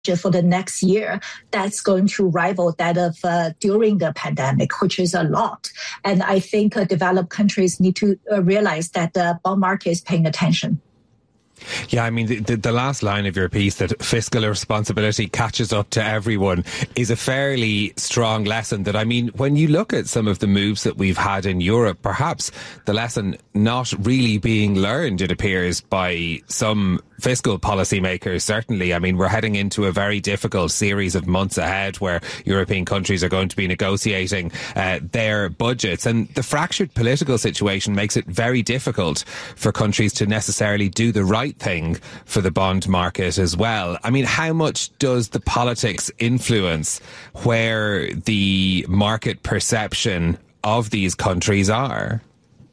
for the next year that's going to rival that of during the pandemic, which is a lot. And I think developed countries need to realize that the bond market is paying attention. Yeah, I mean, the last line of your piece, that fiscal responsibility catches up to everyone, is a fairly strong lesson that, I mean, when you look at some of the moves that we've had in Europe, perhaps the lesson not really being learned, it appears, by some fiscal policymakers, certainly. I mean, we're heading into a very difficult series of months ahead where European countries are going to be negotiating their budgets. And the fractured political situation makes it very difficult for countries to necessarily do the right thing for the bond market as well. I mean, how much does the politics influence where the market perception of these countries are?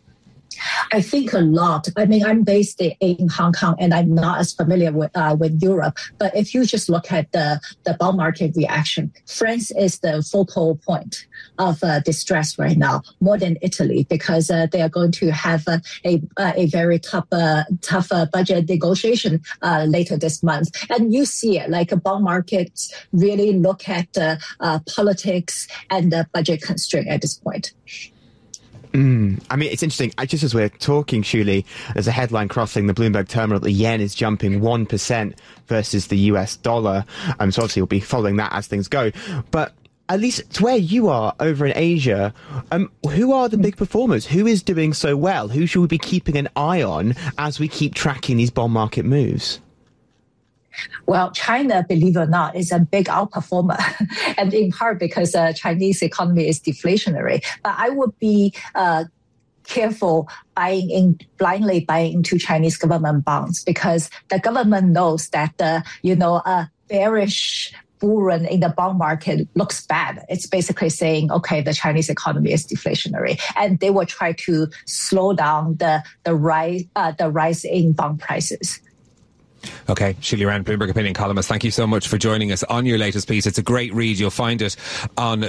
I think a lot. I mean, I'm based in Hong Kong and I'm not as familiar with Europe. But if you just look at the bond market reaction, France is the focal point of distress right now, more than Italy, because they are going to have a very tough budget negotiation later this month. And you see it, like bond markets really look at politics and the budget constraint at this point. I mean, it's interesting. Just as we're talking, Shuli, there's a headline crossing the Bloomberg terminal. The yen is jumping 1% versus the US dollar. So obviously we'll be following that as things go. But at least to where you are over in Asia, who are the big performers? Who is doing so well? Who should we be keeping an eye on as we keep tracking these bond market moves? Well, China, believe it or not, is a big outperformer, and in part because the Chinese economy is deflationary. But I would be careful blindly buying into Chinese government bonds, because the government knows that a bearish bull run in the bond market looks bad. It's basically saying, okay, the Chinese economy is deflationary, and they will try to slow down the rise in bond prices. Okay, Shuli Ren, Bloomberg Opinion columnist, thank you so much for joining us on your latest piece. It's a great read. You'll find it on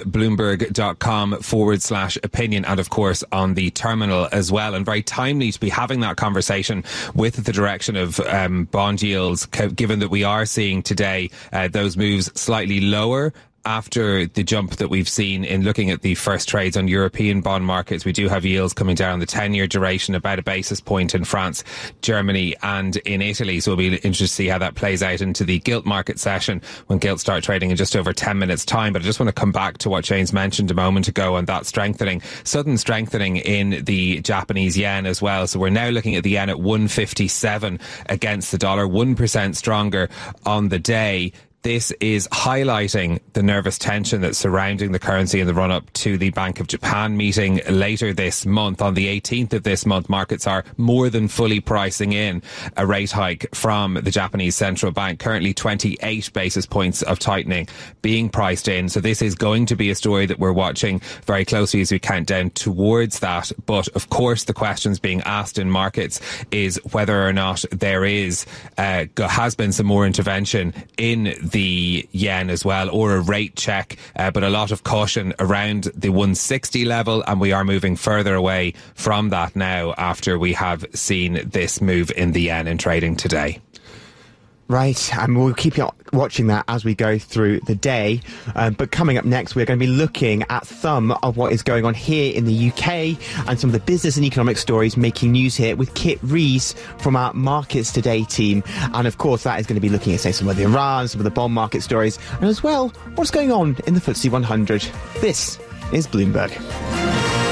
bloomberg.com/opinion and, of course, on the terminal as well. And very timely to be having that conversation with the direction of bond yields, given that we are seeing today those moves slightly lower after the jump that we've seen in looking at the first trades on European bond markets. We do have yields coming down the 10-year duration, about a basis point in France, Germany and in Italy. So we'll be interested to see how that plays out into the gilt market session when gilts start trading in just over 10 minutes time. But I just want to come back to what James mentioned a moment ago on that sudden strengthening in the Japanese yen as well. So we're now looking at the yen at 157 against the dollar, 1% stronger on the day. This is highlighting the nervous tension that's surrounding the currency in the run-up to the Bank of Japan meeting later this month. On the 18th of this month, markets are more than fully pricing in a rate hike from the Japanese central bank. Currently 28 basis points of tightening being priced in. So this is going to be a story that we're watching very closely as we count down towards that. But of course, the questions being asked in markets is whether or not there has been some more intervention in the yen as well, or a rate check, but a lot of caution around the 160 level, and we are moving further away from that now after we have seen this move in the yen in trading today. Right, and we'll keep watching that as we go through the day. But coming up next, we're going to be looking at some of what is going on here in the UK and some of the business and economic stories making news here with Kit Rees from our Markets Today team. And of course, that is going to be looking at, say, some of the Iran, some of the bond market stories, and as well, what's going on in the FTSE 100. This is Bloomberg.